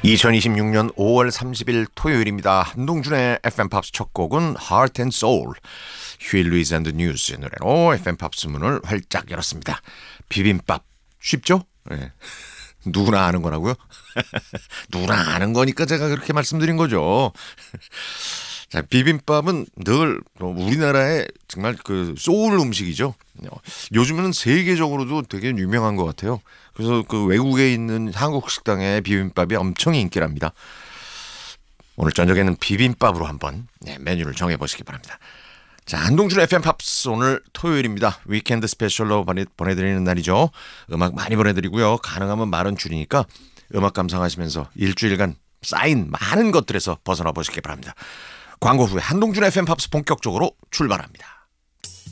2026년 5월 30일 토요일입니다. 한동준의 FM 팝스 첫 곡은 Heart and Soul, 휴일 루이즈 앤드 뉴스의 노래로 FM 팝스 문을 활짝 열었습니다. 비빔밥 쉽죠? 네. 누구나 아는 거라고요? 누구나 아는 거니까 제가 그렇게 말씀드린 거죠. 자, 비빔밥은 늘 우리나라의 정말 그 소울 음식이죠. 요즘은 세계적으로도 되게 유명한 것 같아요. 그래서 그 외국에 있는 한국 식당의 비빔밥이 엄청 인기랍니다. 오늘 저녁에는 비빔밥으로 한번 메뉴를 정해보시기 바랍니다. 자, 한동준 FM 팝스 오늘 토요일입니다. 위켄드 스페셜로 보내드리는 날이죠. 음악 많이 보내드리고요. 가능하면 말은 줄이니까 음악 감상하시면서 일주일간 쌓인 많은 것들에서 벗어나 보시기 바랍니다. 광고 후에 한동준 FM 팝스 본격적으로 출발합니다.